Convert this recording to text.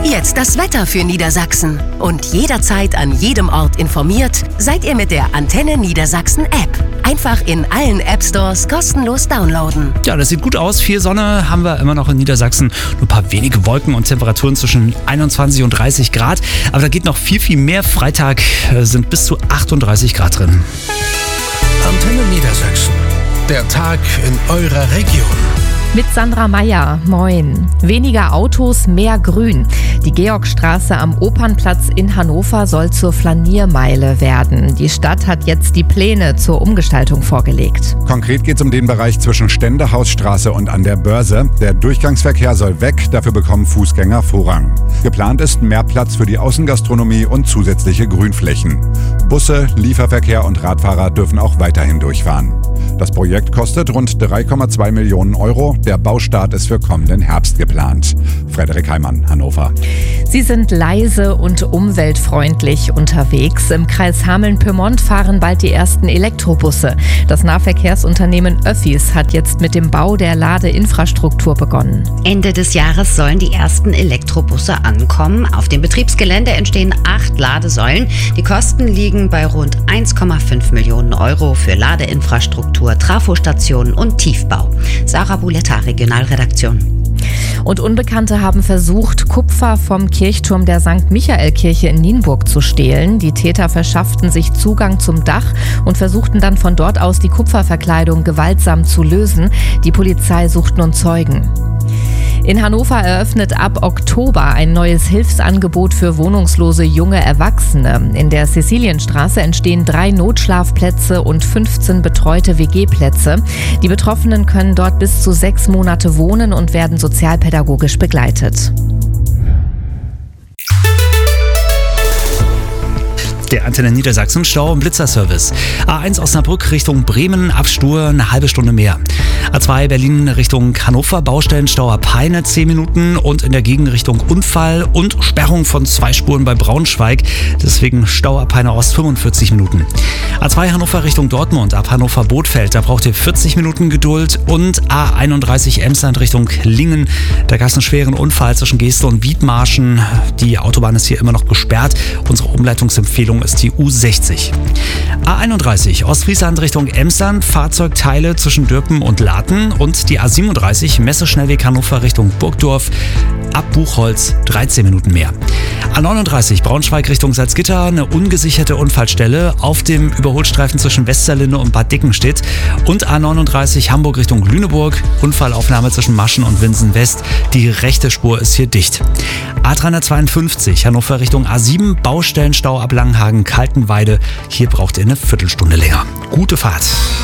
Jetzt das Wetter für Niedersachsen. Und jederzeit an jedem Ort informiert seid ihr mit der Antenne Niedersachsen App. Einfach in allen App-Stores kostenlos downloaden. Ja, das sieht gut aus. Viel Sonne haben wir immer noch in Niedersachsen. Nur ein paar wenige Wolken und Temperaturen zwischen 21 und 30 Grad. Aber da geht noch viel, viel mehr. Freitag sind bis zu 38 Grad drin. Antenne Niedersachsen. Der Tag in eurer Region. Mit Sandra Meyer. Moin. Weniger Autos, mehr Grün. Die Georgstraße am Opernplatz in Hannover soll zur Flaniermeile werden. Die Stadt hat jetzt die Pläne zur Umgestaltung vorgelegt. Konkret geht es um den Bereich zwischen Ständehausstraße und an der Börse. Der Durchgangsverkehr soll weg, dafür bekommen Fußgänger Vorrang. Geplant ist mehr Platz für die Außengastronomie und zusätzliche Grünflächen. Busse, Lieferverkehr und Radfahrer dürfen auch weiterhin durchfahren. Das Projekt kostet rund 3,2 Millionen Euro. Der Baustart ist für kommenden Herbst geplant. Frederik Heimann, Hannover. Sie sind leise und umweltfreundlich unterwegs. Im Kreis Hameln-Pyrmont fahren bald die ersten Elektrobusse. Das Nahverkehrsunternehmen Öffis hat jetzt mit dem Bau der Ladeinfrastruktur begonnen. Ende des Jahres sollen die ersten Elektrobusse ankommen. Auf dem Betriebsgelände entstehen 8 Ladesäulen. Die Kosten liegen bei rund 1,5 Millionen Euro für Ladeinfrastruktur, Trafostationen und Tiefbau. Sarah Buletta, Regionalredaktion. Und Unbekannte haben versucht, Kupfer vom Kirchturm der St. Michael-Kirche in Nienburg zu stehlen. Die Täter verschafften sich Zugang zum Dach und versuchten dann von dort aus die Kupferverkleidung gewaltsam zu lösen. Die Polizei sucht nun Zeugen. In Hannover eröffnet ab Oktober ein neues Hilfsangebot für wohnungslose junge Erwachsene. In der Cäcilienstraße entstehen 3 Notschlafplätze und 15 betreute WG-Plätze. Die Betroffenen können dort bis zu 6 Monate wohnen und werden sozialpädagogisch begleitet. Der Antenne Niedersachsen Stau- und Blitzerservice. A1 Osnabrück Richtung Bremen, Abstur eine halbe Stunde mehr. A2 Berlin Richtung Hannover, Baustellenstau ab Peine 10 Minuten und in der Gegenrichtung Unfall und Sperrung von 2 Spuren bei Braunschweig. Deswegen Stau ab Peine Ost 45 Minuten. A2 Hannover Richtung Dortmund ab Hannover-Bothfeld, da braucht ihr 40 Minuten Geduld. Und A31 Emsland Richtung Lingen, da gab es einen schweren Unfall zwischen Geestl und Wiedmarschen. Die Autobahn ist hier immer noch gesperrt. Unsere Umleitungsempfehlung ist die U60. A31 Ostfriesland Richtung Emsland, Fahrzeugteile zwischen Dürpen und Laten und die A37 Messeschnellweg Hannover Richtung Burgdorf, ab Buchholz 13 Minuten mehr. A39 Braunschweig Richtung Salzgitter, eine ungesicherte Unfallstelle auf dem Überholstreifen zwischen Westerlinde und Bad Dickenstedt und A39 Hamburg Richtung Lüneburg, Unfallaufnahme zwischen Maschen und Winsen West, die rechte Spur ist hier dicht. A352 Hannover Richtung A7, Baustellenstau ab Langenhagen-Kaltenweide, hier braucht ihr eine Viertelstunde länger. Gute Fahrt.